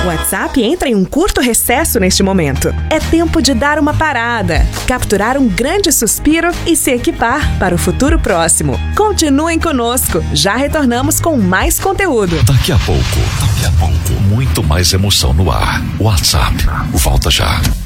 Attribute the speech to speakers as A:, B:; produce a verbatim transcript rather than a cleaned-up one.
A: O WhatsApp entra em um curto recesso neste momento. É tempo de dar uma parada, capturar um grande suspiro e se equipar para o futuro próximo. Continuem conosco, já retornamos com mais conteúdo.
B: Daqui a pouco, daqui a pouco, muito mais emoção no ar. WhatsApp, volta já.